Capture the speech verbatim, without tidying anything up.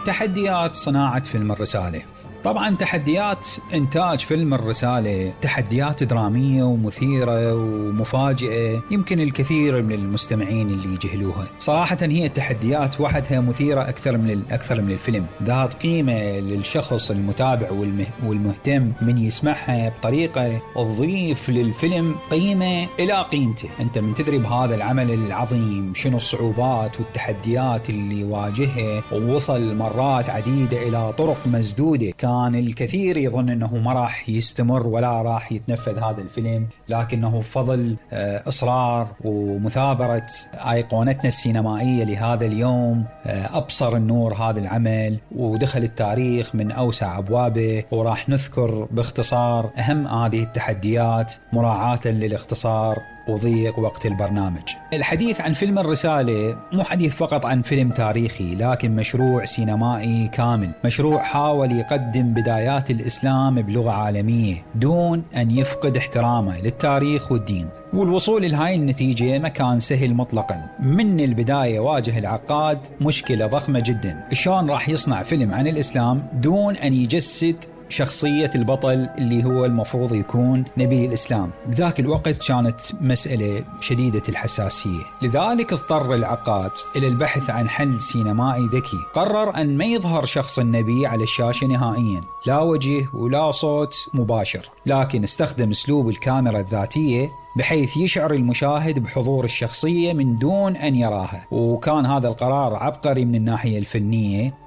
تحديات صناعة فيلم الرسالة. طبعا تحديات إنتاج فيلم الرسالة تحديات درامية ومثيرة ومفاجئة، يمكن الكثير من المستمعين اللي يجهلوها. صراحة هي التحديات وحدها مثيرة أكثر من أكثر من الفيلم، ذات قيمة للشخص المتابع والمهتم من يسمعها بطريقة تضيف للفيلم قيمة إلى قيمته. أنت من تدري بهذا العمل العظيم شنو الصعوبات والتحديات اللي واجهها، ووصل مرات عديدة إلى طرق مسدودة. كان الكثير يظن أنه ما راح يستمر ولا راح يتنفذ هذا الفيلم، لكنه بفضل إصرار ومثابرة أيقونتنا السينمائية لهذا اليوم أبصر النور هذا العمل ودخل التاريخ من أوسع أبوابه. وراح نذكر باختصار أهم هذه التحديات مراعاة للاختصار وضيق وقت البرنامج. الحديث عن فيلم الرسالة مو حديث فقط عن فيلم تاريخي، لكن مشروع سينمائي كامل، مشروع حاول يقدم بدايات الإسلام بلغة عالمية دون أن يفقد احترامه للتاريخ والدين. والوصول لهاي النتيجة ما كان سهل مطلقا. من البداية واجه العقاد مشكلة ضخمة جدا، شلون راح يصنع فيلم عن الإسلام دون أن يجسد شخصية البطل اللي هو المفروض يكون نبي الإسلام. بذاك الوقت كانت مسألة شديدة الحساسية، لذلك اضطر العقاد إلى البحث عن حل سينمائي ذكي. قرر أن ما يظهر شخص النبي على الشاشة نهائيا، لا وجه ولا صوت مباشر، لكن استخدم أسلوب الكاميرا الذاتية بحيث يشعر المشاهد بحضور الشخصية من دون أن يراها. وكان هذا القرار عبقري من الناحية الفنية،